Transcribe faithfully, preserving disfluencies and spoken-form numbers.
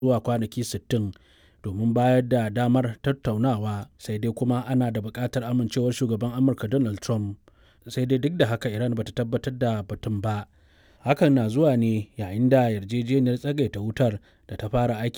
zuwa kwanaki sittin domin bayar da damar tattaunawa, sai dai kuma ana da buƙatar amincewar shugaban Amurka Donald Trump. Sai dai duk da haka Iran bata tabbatar da batun ba. Hakan na zuwa ne yayin da yarjejeniyar tsagaita wutar da ta fara aiki